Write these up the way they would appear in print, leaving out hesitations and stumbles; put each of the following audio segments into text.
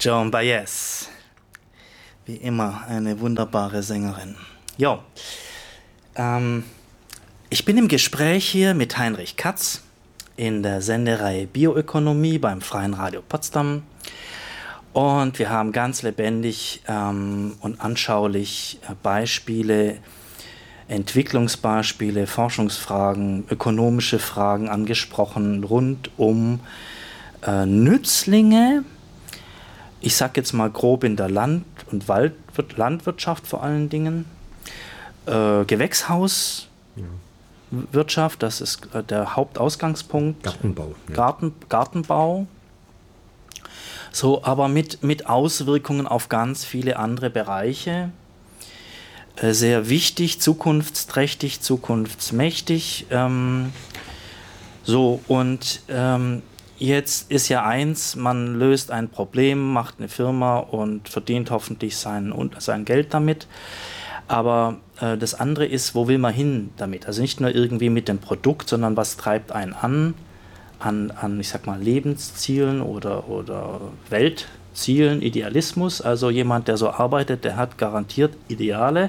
Joan Baez. Wie immer eine wunderbare Sängerin. Jo, ich bin im Gespräch hier mit Heinrich Katz in der Sendereihe Bioökonomie beim Freien Radio Potsdam. Und wir haben ganz lebendig und anschaulich Beispiele, Entwicklungsbeispiele, Forschungsfragen, ökonomische Fragen angesprochen rund um Nützlinge. Ich sage jetzt mal grob in der Land- und Landwirtschaft vor allen Dingen. Gewächshauswirtschaft, das ist der Hauptausgangspunkt. Gartenbau. Ja. Gartenbau. So, aber mit Auswirkungen auf ganz viele andere Bereiche. Sehr wichtig, zukunftsträchtig, zukunftsmächtig. Jetzt ist ja eins, man löst ein Problem, macht eine Firma und verdient hoffentlich sein Geld damit. Aber das andere ist, wo will man hin damit? Also nicht nur irgendwie mit dem Produkt, sondern was treibt einen an ich sag mal, Lebenszielen oder Weltzielen, Idealismus. Also jemand, der so arbeitet, der hat garantiert Ideale.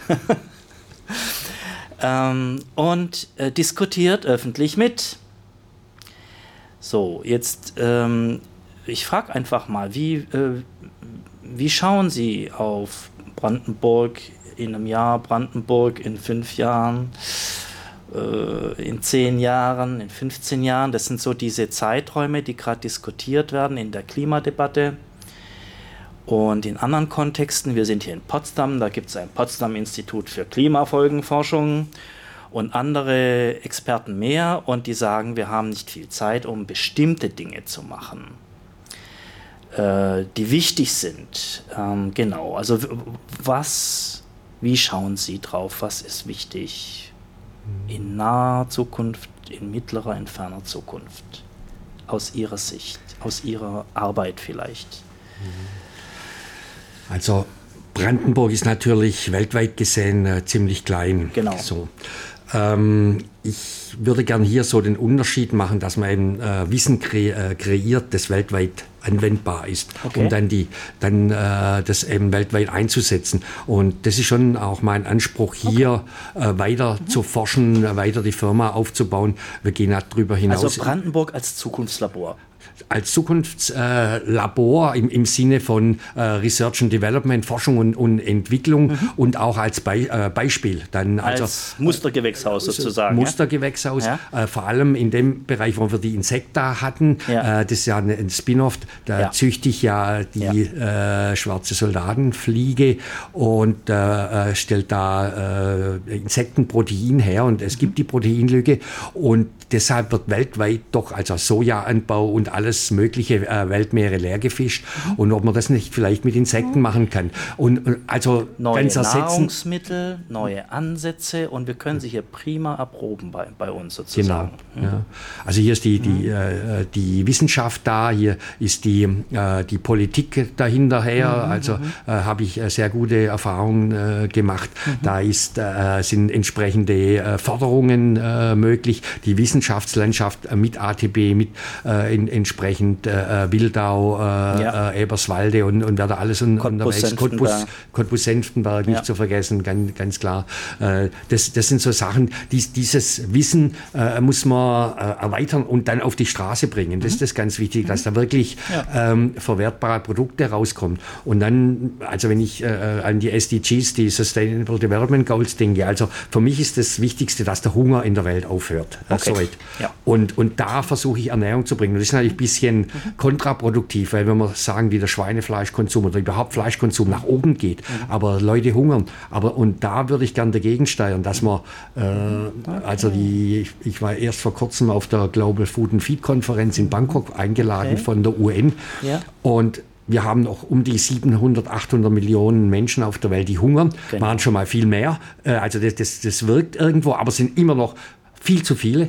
Und diskutiert öffentlich mit. So, jetzt, ich frage einfach mal, wie schauen Sie auf Brandenburg in einem Jahr, Brandenburg in 5 Jahren, in 10 Jahren, in 15 Jahren? Das sind so diese Zeiträume, die gerade diskutiert werden in der Klimadebatte. Und in anderen Kontexten, wir sind hier in Potsdam, da gibt es ein Potsdam-Institut für Klimafolgenforschung und andere Experten mehr, und die sagen, wir haben nicht viel Zeit, um bestimmte Dinge zu machen, die wichtig sind. Genau, also wie schauen Sie drauf, was ist wichtig in naher Zukunft, in mittlerer, in ferner Zukunft, aus Ihrer Sicht, aus Ihrer Arbeit vielleicht? Also Brandenburg ist natürlich weltweit gesehen ziemlich klein. Genau. So. Ich würde gern hier so den Unterschied machen, dass man eben Wissen kreiert, das weltweit anwendbar ist, okay, um dann das eben weltweit einzusetzen. Und das ist schon auch mein Anspruch, hier weiter zu forschen, weiter die Firma aufzubauen. Wir gehen darüber hinaus. Also Brandenburg als Zukunftslabor. Als Zukunftslabor im Sinne von Research and Development, Forschung und Entwicklung, und auch als Beispiel. Dann als Mustergewächshaus sozusagen. Mustergewächshaus, ja? Vor allem in dem Bereich, wo wir die Insekta hatten. Ja. Das ist ja ein Spin-off, da züchte ich ja die schwarze Soldatenfliege und stellt da Insektenprotein her, und es gibt die Proteinlücke, und deshalb wird weltweit doch also Sojaanbau und alles mögliche Weltmeere leer gefischt, und ob man das nicht vielleicht mit Insekten machen kann. Und also neue Nahrungsmittel, neue Ansätze, und wir können sie hier prima erproben bei uns sozusagen. Genau. Ja. Also hier ist die Wissenschaft da, hier ist die Politik dahinter her, also habe ich sehr gute Erfahrungen gemacht. Da sind entsprechende Förderungen möglich. Die Wissenschaftslandschaft mit ATB, mit entsprechend Wildau, Eberswalde und wer da alles unterwegs, Cottbus-Senftenberg nicht zu vergessen, ganz klar. Das sind so Sachen, dieses Wissen muss man erweitern und dann auf die Straße bringen. Das ist das ganz wichtig, dass da wirklich verwertbare Produkte rauskommen. Und dann, also wenn ich an die SDGs, die Sustainable Development Goals denke, also für mich ist das Wichtigste, dass der Hunger in der Welt aufhört. Okay. Ja. Und da versuche ich Ernährung zu bringen. Das ist natürlich ein bisschen kontraproduktiv, weil wenn wir sagen, wie der Schweinefleischkonsum oder überhaupt Fleischkonsum nach oben geht, aber Leute hungern. Und da würde ich gern dagegen steuern, dass man, ich war erst vor kurzem auf der Global Food and Feed Konferenz in Bangkok eingeladen von der UN, und wir haben noch um die 700, 800 Millionen Menschen auf der Welt, die hungern. Genau. Waren schon mal viel mehr. Also das wirkt irgendwo, aber sind immer noch viel zu viele.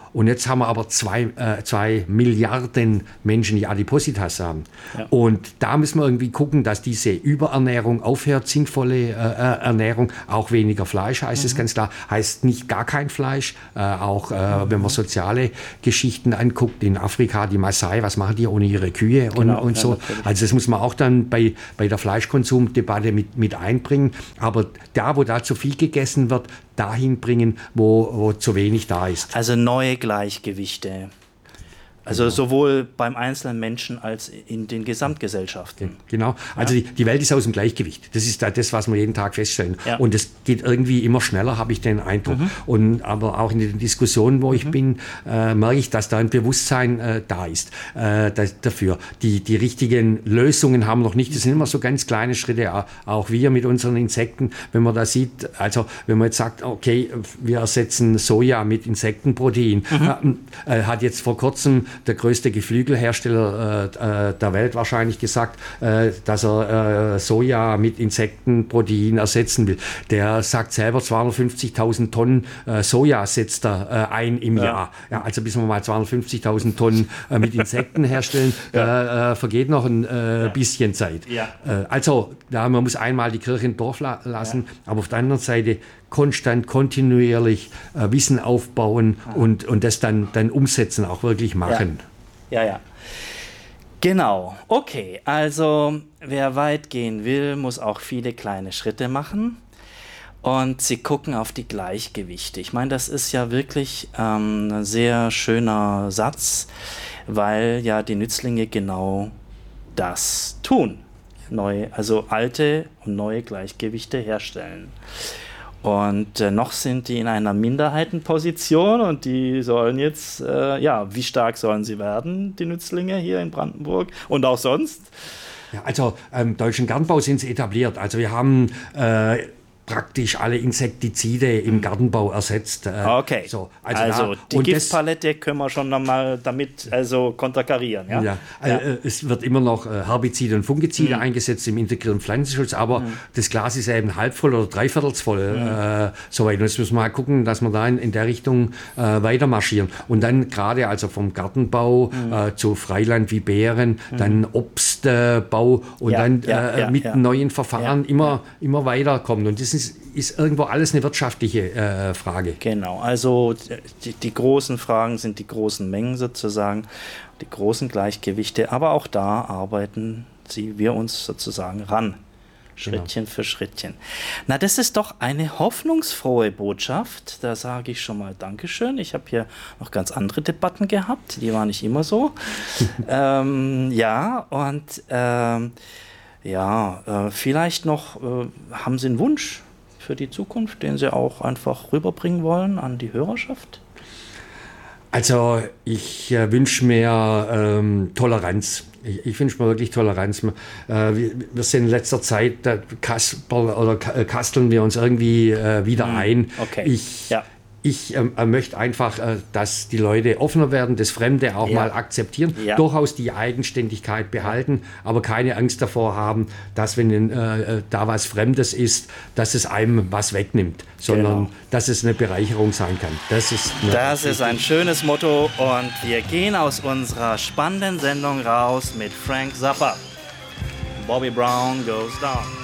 Und jetzt haben wir aber 2 Milliarden Menschen, die Adipositas haben. Ja. Und da müssen wir irgendwie gucken, dass diese Überernährung aufhört, sinnvolle Ernährung, auch weniger Fleisch heißt es ganz klar, heißt nicht gar kein Fleisch, auch wenn man soziale Geschichten anguckt, in Afrika, die Maasai, was machen die ohne ihre Kühe und so. Natürlich. Also das muss man auch dann bei der Fleischkonsumdebatte mit einbringen. Aber da, wo da zu viel gegessen wird, dahin bringen, wo zu wenig da ist. Also neue Gleichgewichte. Also sowohl beim einzelnen Menschen als in den Gesamtgesellschaften. Genau. Also die Welt ist aus dem Gleichgewicht. Das ist das, was wir jeden Tag feststellen. Ja. Und es geht irgendwie immer schneller, habe ich den Eindruck. Aber auch in den Diskussionen, wo ich bin, merke ich, dass da ein Bewusstsein da ist dafür. Die richtigen Lösungen haben wir noch nicht. Das sind immer so ganz kleine Schritte. Auch wir mit unseren Insekten, wenn man da sieht, also wenn man jetzt sagt, okay, wir ersetzen Soja mit Insektenprotein, hat jetzt vor kurzem der größte Geflügelhersteller der Welt wahrscheinlich gesagt, dass er Soja mit Insektenprotein ersetzen will. Der sagt selber, 250.000 Tonnen Soja setzt er ein im Jahr. Ja, also bis wir mal 250.000 Tonnen mit Insekten herstellen, vergeht noch ein bisschen Zeit. Ja. Also man muss einmal die Kirche im Dorf lassen, aber auf der anderen Seite konstant, kontinuierlich Wissen aufbauen und das dann umsetzen, auch wirklich machen. Ja. Genau. Okay, also wer weit gehen will, muss auch viele kleine Schritte machen. Und sie gucken auf die Gleichgewichte. Ich meine, das ist ja wirklich ein sehr schöner Satz, weil ja die Nützlinge genau das tun. Also alte und neue Gleichgewichte herstellen. Und noch sind die in einer Minderheitenposition und die sollen jetzt, wie stark sollen sie werden, die Nützlinge hier in Brandenburg und auch sonst? Ja, also im deutschen Gartenbau sind sie etabliert. Also wir haben praktisch alle Insektizide im Gartenbau ersetzt. Okay, also die Giftpalette können wir schon nochmal damit konterkarieren. Es wird immer noch Herbizide und Fungizide eingesetzt im integrierten Pflanzenschutz, aber das Glas ist eben halb voll oder dreiviertels voll. Soweit. Und jetzt müssen wir mal gucken, dass wir da in der Richtung weiter marschieren. Und dann gerade also vom Gartenbau zu Freiland wie Beeren, dann Obstbau und dann mit neuen Verfahren immer weiterkommen. Und das ist irgendwo alles eine wirtschaftliche Frage. Genau, also die großen Fragen sind die großen Mengen sozusagen, die großen Gleichgewichte, aber auch da arbeiten wir uns sozusagen ran, Schrittchen für Schrittchen. Na, das ist doch eine hoffnungsfrohe Botschaft, da sage ich schon mal Dankeschön. Ich habe hier noch ganz andere Debatten gehabt, die waren nicht immer so. Vielleicht noch, haben Sie einen Wunsch für die Zukunft, den Sie auch einfach rüberbringen wollen an die Hörerschaft? Also ich wünsche mir Toleranz. Ich wünsche mir wirklich Toleranz. Wir sind in letzter Zeit, kasteln wir uns irgendwie wieder ein. Okay. Ich möchte einfach, dass die Leute offener werden, das Fremde auch mal akzeptieren, durchaus die Eigenständigkeit behalten, aber keine Angst davor haben, dass wenn da was Fremdes ist, dass es einem was wegnimmt, sondern dass es eine Bereicherung sein kann. Das ist ein schönes Motto und wir gehen aus unserer spannenden Sendung raus mit Frank Zappa. Bobby Brown goes down.